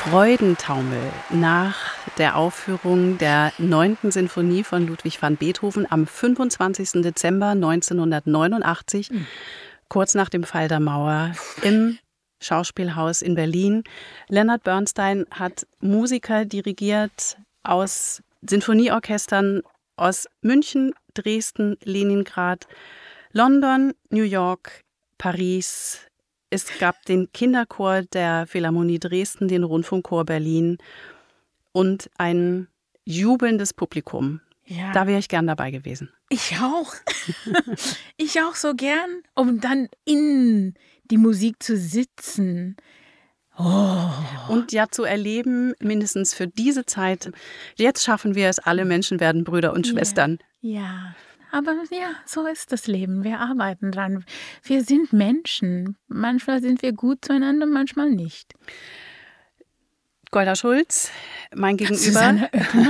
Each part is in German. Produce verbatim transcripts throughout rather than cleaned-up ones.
Freudentaumel nach der Aufführung der neunten Sinfonie von Ludwig van Beethoven am fünfundzwanzigsten Dezember neunzehnhundertneunundachtzig, mhm. kurz nach dem Fall der Mauer, im Schauspielhaus in Berlin. Leonard Bernstein hat Musiker dirigiert aus Sinfonieorchestern aus München, Dresden, Leningrad, London, New York, Paris. Es gab den Kinderchor der Philharmonie Dresden, den Rundfunkchor Berlin und ein jubelndes Publikum. Ja. Da wäre ich gern dabei gewesen. Ich auch. Ich auch so gern, um dann in die Musik zu sitzen. Oh. Und ja zu erleben, mindestens für diese Zeit, jetzt schaffen wir es, alle Menschen werden Brüder und Schwestern. Ja, ja. Aber ja, so ist das Leben. Wir arbeiten dran. Wir sind Menschen. Manchmal sind wir gut zueinander, manchmal nicht. Golda Schulz, mein Gegenüber,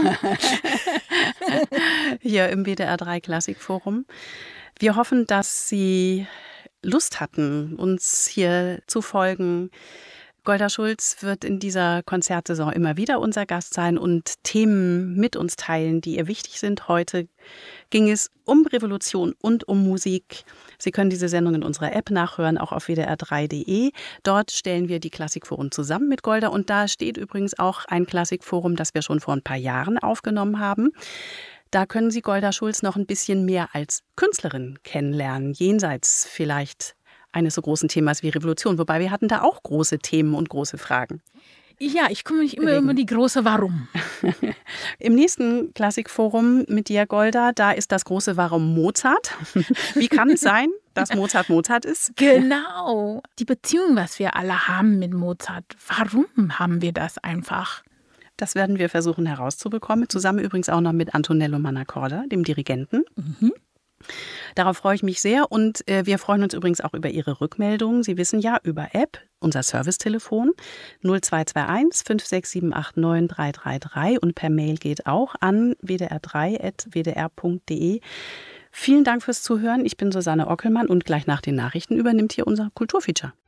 hier im W D R drei Klassikforum. Wir hoffen, dass Sie Lust hatten, uns hier zu folgen. Golda Schulz wird in dieser Konzertsaison immer wieder unser Gast sein und Themen mit uns teilen, die ihr wichtig sind. Heute ging es um Revolution und um Musik. Sie können diese Sendung in unserer App nachhören, auch auf w d r drei punkt d e. Dort stellen wir die Klassikforen zusammen mit Golda. Und da steht übrigens auch ein Klassikforum, das wir schon vor ein paar Jahren aufgenommen haben. Da können Sie Golda Schulz noch ein bisschen mehr als Künstlerin kennenlernen, jenseits vielleicht eines so großen Themas wie Revolution. Wobei wir hatten da auch große Themen und große Fragen. Ja, ich komme nicht immer über die große Warum. Im nächsten Klassikforum mit dir, Golda, da ist das große Warum Mozart. Wie kann es sein, dass Mozart Mozart ist? Genau. Die Beziehung, was wir alle haben mit Mozart. Warum haben wir das einfach? Das werden wir versuchen herauszubekommen. Zusammen übrigens auch noch mit Antonello Mannacorda, dem Dirigenten. Mhm. Darauf freue ich mich sehr und äh, wir freuen uns übrigens auch über Ihre Rückmeldungen. Sie wissen ja, über App, unser Servicetelefon null zwei zwei eins fünf sechs sieben acht neun drei drei drei und per Mail geht auch an w d r drei at w d r punkt d e. Vielen Dank fürs Zuhören. Ich bin Susanne Ockelmann und gleich nach den Nachrichten übernimmt hier unser Kulturfeature.